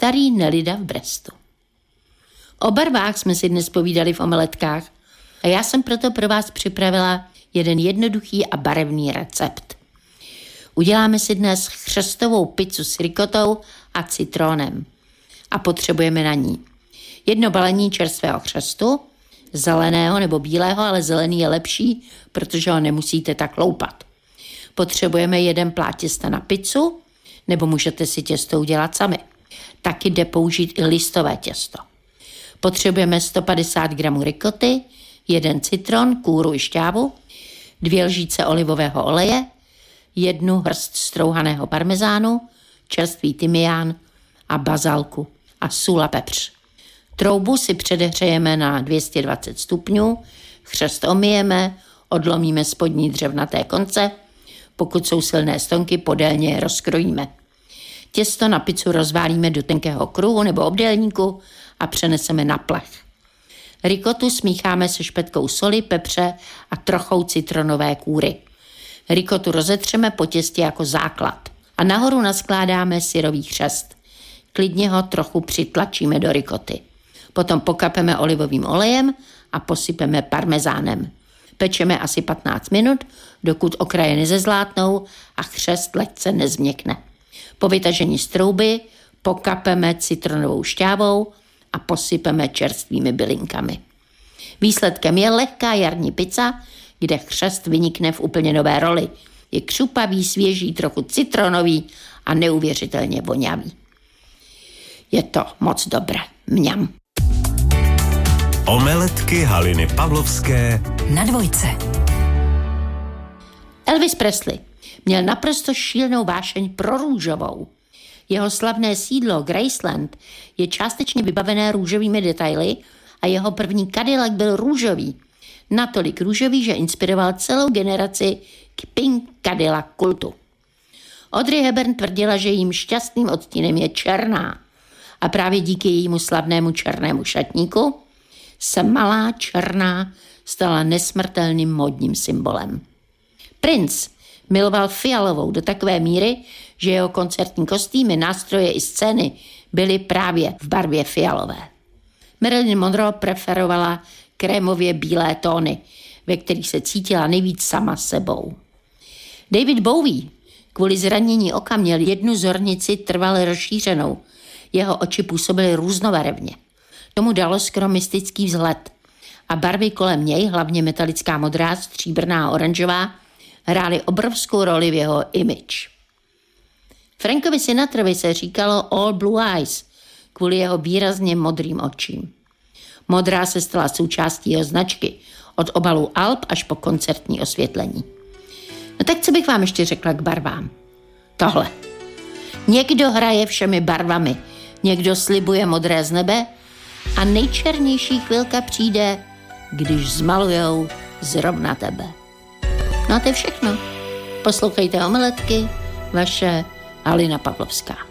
Starý Nelida v Brestu. O barvách jsme si dnes povídali v omeletkách a já jsem proto pro vás připravila jeden jednoduchý a barevný recept. Uděláme si dnes chřestovou pizzu s rikotou a citronem. A potřebujeme na ní 1 balení čerstvého chřestu, zeleného nebo bílého, ale zelený je lepší, protože ho nemusíte tak loupat. Potřebujeme 1 plát těsta na pizzu, nebo můžete si těsto udělat sami. Taky jde použít i listové těsto. Potřebujeme 150 gramů rikoty, 1 citron, kůru i šťávu, 2 lžíce olivového oleje, 1 hrst strouhaného parmezánu, čerstvý tymián a bazalku a sůl a pepř. Troubu si předehřejeme na 220 stupňů, chřest omyjeme, odlomíme spodní dřevnaté konce, pokud jsou silné stonky, podélně je rozkrojíme. Těsto na pizzu rozválíme do tenkého kruhu nebo obdélníku a přeneseme na plech. Rikotu smícháme se špetkou soli, pepře a trochou citronové kůry. Rikotu rozetřeme po těstě jako základ a nahoru naskládáme syrový chřest. Klidně ho trochu přitlačíme do rikoty. Potom pokapeme olivovým olejem a posypeme parmezánem. Pečeme asi 15 minut, dokud okraje nezezlátnou a chřest lehce nezměkne. Po vytažení z trouby pokapeme citronovou šťávou a posypeme čerstvými bylinkami. Výsledkem je lehká jarní pizza, kde chřest vynikne v úplně nové roli. Je křupavý, svěží, trochu citronový a neuvěřitelně voňavý. Je to moc dobré. Mňam. Omeletky Haliny Pavlovské na Dvojce. Elvis Presley měl naprosto šílenou vášeň pro růžovou. Jeho slavné sídlo Graceland je částečně vybavené růžovými detaily a jeho první Cadillac byl růžový. Natolik růžový, že inspiroval celou generaci k Pink Cadillac kultu. Audrey Hepburn tvrdila, že jejím šťastným odstínem je černá. A právě díky jejímu slavnému černému šatníku se malá černá stala nesmrtelným módním symbolem. Prince miloval fialovou do takové míry, že jeho koncertní kostýmy, nástroje i scény byly právě v barvě fialové. Marilyn Monroe preferovala krémově bílé tóny, ve kterých se cítila nejvíc sama sebou. David Bowie kvůli zranění oka měl 1 zornici trvale rozšířenou. Jeho oči působily různobarevně. Tomu dalo skoro mystický vzhled. A barvy kolem něj, hlavně metalická modrá, stříbrná a oranžová, hrály obrovskou roli v jeho image. Frankovi Sinatrovi se říkalo All Blue Eyes kvůli jeho výrazně modrým očím. Modrá se stala součástí jeho značky, od obalu alb až po koncertní osvětlení. No tak co bych vám ještě řekla k barvám? Tohle. Někdo hraje všemi barvami, někdo slibuje modré z nebe a nejčernější chvilka přijde, když zmalujou zrovna tebe. No a to je všechno. Poslouchejte Omeletky, vaše Halina Pavlovská.